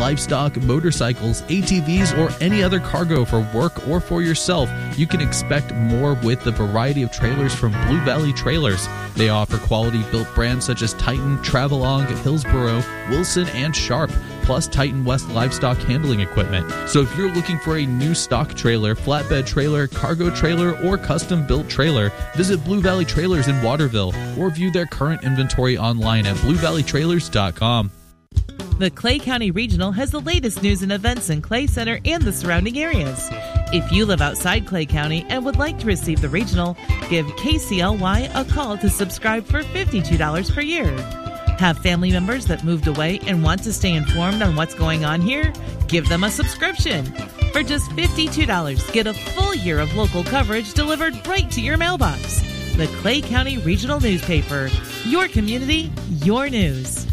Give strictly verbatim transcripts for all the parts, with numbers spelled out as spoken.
livestock, motorcycles, A T Vs, or any other cargo for work or for yourself, you can expect more with the variety of trailers from Blue Valley Trailers. They offer quality-built brands such as Titan, Travelong, Hillsboro, Wilson, and Sharp, plus Titan West livestock handling equipment. So if you're looking for a new stock trailer, flatbed trailer, cargo trailer, or custom-built trailer, visit Blue Valley Trailers in Waterville or view their current inventory online at blue valley trailers dot com. The Clay County Regional has the latest news and events in Clay Center and the surrounding areas. If you live outside Clay County and would like to receive the Regional, give K C L Y a call to subscribe for fifty-two dollars per year. Have family members that moved away and want to stay informed on what's going on here? Give them a subscription. For just fifty-two dollars, get a full year of local coverage delivered right to your mailbox. The Clay County Regional Newspaper. Your community, your news.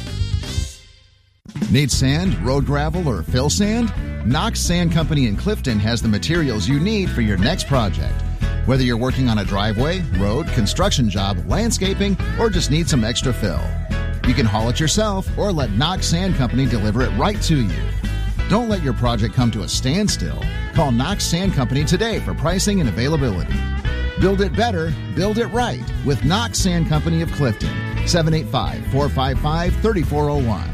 Need sand, road gravel, or fill sand? Knox Sand Company in Clifton has the materials you need for your next project. Whether you're working on a driveway, road, construction job, landscaping, or just need some extra fill. You can haul it yourself or let Knox Sand Company deliver it right to you. Don't let your project come to a standstill. Call Knox Sand Company today for pricing and availability. Build it better, build it right with Knox Sand Company of Clifton. seven eight five, four five five, three four zero one.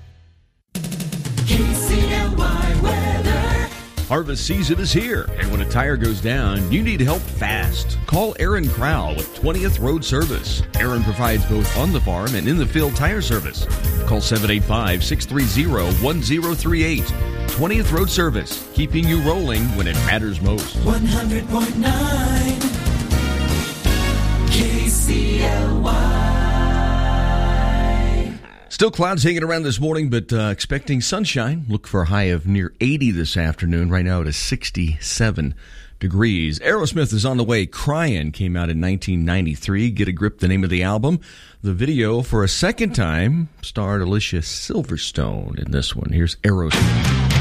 K C L Y weather. Harvest season is here, and when a tire goes down, you need help fast. Call Aaron Crowell with twentieth Road Service. Aaron provides both on the farm and in the field tire service. Call seven eight five, six three zero, one zero three eight. twentieth Road Service, keeping you rolling when it matters most. one hundred point nine K C L Y. Still clouds hanging around this morning, but uh, expecting sunshine. Look for a high of near eighty this afternoon. Right now it is sixty-seven degrees. Aerosmith is on the way. Crying came out in nineteen ninety-three. Get a Grip, the name of the album. The video, for a second time, starred Alicia Silverstone in this one. Here's Aerosmith.